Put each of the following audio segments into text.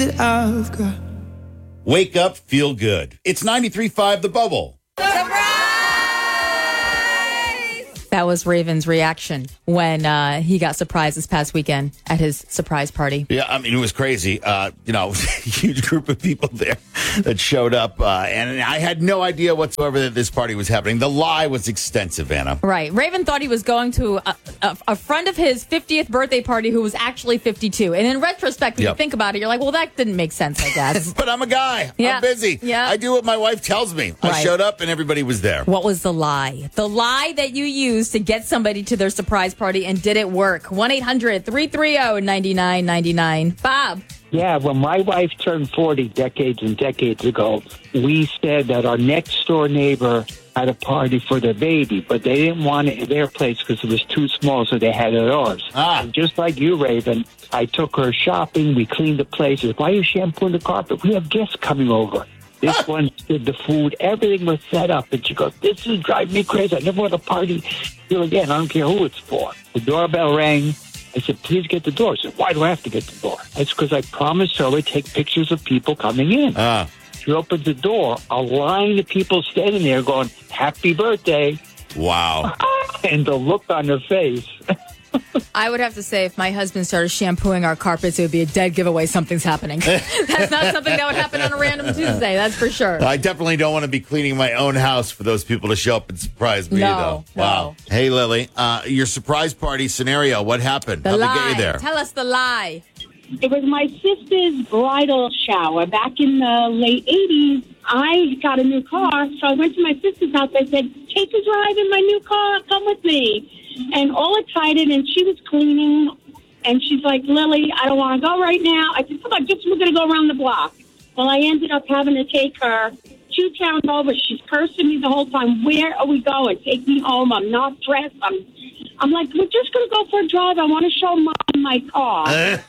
I've got. Wake up, feel good. It's 93.5 The Bubble. That was Raven's reaction when he got surprised this past weekend at his surprise party. Yeah, I mean, it was crazy. Huge group of people there that showed up. And I had no idea whatsoever that this party was happening. The lie was extensive, Anna. Right. Raven thought he was going to a friend of his 50th birthday party who was actually 52. And in retrospect, when you think about it, you're like, well, that didn't make sense, I guess. But I'm a guy. Yeah. I'm busy. Yeah. I do what my wife tells me. I showed up and everybody was there. What was the lie? The lie that you used to get somebody to their surprise party, and did it work? 1-800-330-9999. Bob. Yeah, when my wife turned 40 decades and decades ago, we said that our next door neighbor had a party for their baby, but they didn't want it at their place because it was too small, so they had it at ours. And just like you, Raven, I took her shopping. We cleaned the place. She said, why are you shampooing the carpet? We have guests coming over. This one did the food. Everything was set up. And she goes, this is driving me crazy. I never want a party here again. I don't care who it's for. The doorbell rang. I said, please get the door. She said, why do I have to get the door? It's because I promised her I would take pictures of people coming in. She opened the door. A line of people standing there going, happy birthday. Wow. And the look on her face. I would have to say if my husband started shampooing our carpets, it would be a dead giveaway something's happening. That's not something that would happen on a random Tuesday, that's for sure. I definitely don't want to be cleaning my own house for those people to show up and surprise me, though. Wow. No. Hey, Lily, your surprise party scenario, what happened? The How'd lie. they get you there? Tell us the lie. It was my sister's bridal shower back in the late 80s. I got a new car, so I went to my sister's house. I said, take a drive in my new car. Come with me. And all excited, and she was cleaning, and she's like, Lily, I don't want to go right now. I said, come on, we're going to go around the block. Well, I ended up having to take her 2 towns over. She's cursing me the whole time. Where are we going? Take me home. I'm not dressed. I'm like, we're just going to go for a drive. I want to show Mom my car.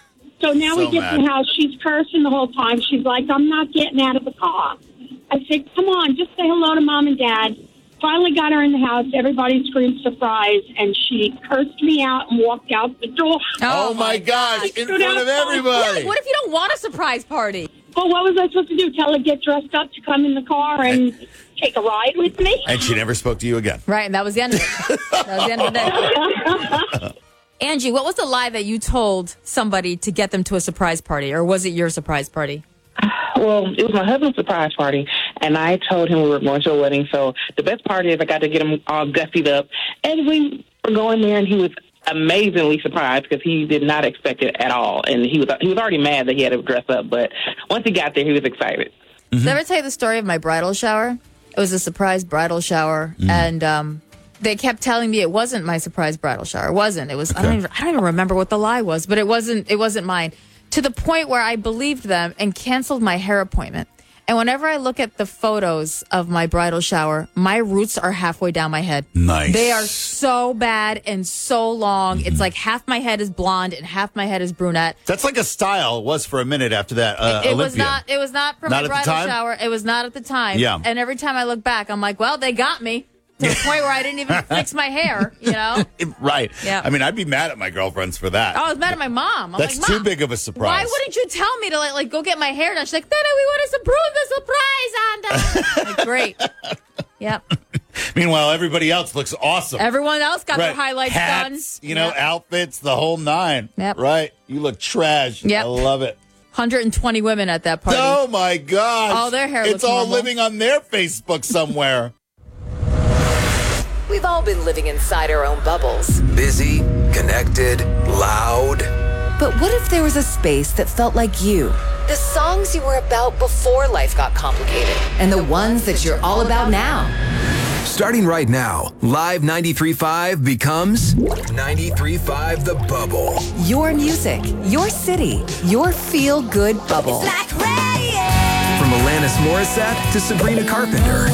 So now we get to the house. She's cursing the whole time. She's like, I'm not getting out of the car. I said, come on, just say hello to Mom and Dad. Finally got her in the house. Everybody screamed surprise, and she cursed me out and walked out the door. Oh my gosh, in front of everybody. What if you don't want a surprise party? Well, what was I supposed to do? Tell her to get dressed up to come in the car and take a ride with me? And she never spoke to you again. Right, and that was the end of it. That was the end of the day. Angie, what was the lie that you told somebody to get them to a surprise party, or was it your surprise party? Well, it was my husband's surprise party, and I told him we were going to a wedding. So the best part is I got to get him all gussied up, and we were going there, and he was amazingly surprised because he did not expect it at all, and he was already mad that he had to dress up. But once he got there, he was excited. Did I ever tell you the story of my bridal shower? It was a surprise bridal shower, and they kept telling me it wasn't my surprise bridal shower. It wasn't. It was. Okay. I don't even remember what the lie was, but it wasn't mine. To the point where I believed them and canceled my hair appointment. And whenever I look at the photos of my bridal shower, my roots are halfway down my head. Nice. They are so bad and so long. It's like half my head is blonde and half my head is brunette. That's like a style. It was for a minute after that. It was not. It was not for Not my at the bridal time? shower. It was not at the time. Yeah. And every time I look back, I'm like, well, they got me. To the point where I didn't even fix my hair, you know? Right. Yeah. I mean, I'd be mad at my girlfriends for that. I was mad at my mom. I'm That's like, too Mom, big of a surprise. why wouldn't you tell me to like go get my hair done? She's like, Nana, we want to prove the surprise on them. Like, great. Yep. Meanwhile, everybody else looks awesome. Everyone else got their Right. highlights Hats, done. you know, Yep. outfits, the whole nine. Yep. Right. You look trash. Yep. I love it. 120 women at that party. Oh, my gosh. All their hair It's looks all normal. living on their Facebook somewhere. We've all been living inside our own bubbles. Busy, connected, loud. But what if there was a space that felt like you? The songs you were about before life got complicated. And the ones that you're all about now. Starting right now, Live 93.5 becomes 93.5 The Bubble. Your music, your city, your feel-good bubble. From Alanis Morissette to Sabrina Carpenter.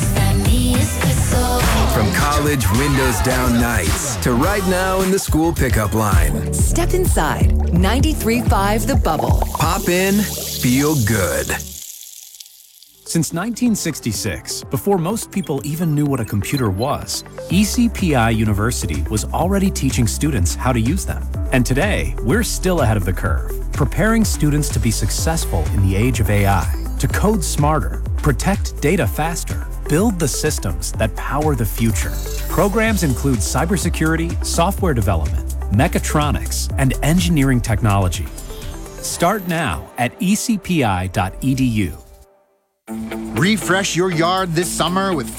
From college windows down nights to right now in the school pickup line. Step inside 93.5 The Bubble. Pop in, feel good. Since 1966, before most people even knew what a computer was, ECPI University was already teaching students how to use them. And today, we're still ahead of the curve. preparing students to be successful in the age of AI, to code smarter, protect data faster, build the systems that power the future. Programs include cybersecurity, software development, mechatronics, and engineering technology. Start now at ecpi.edu. Refresh your yard this summer with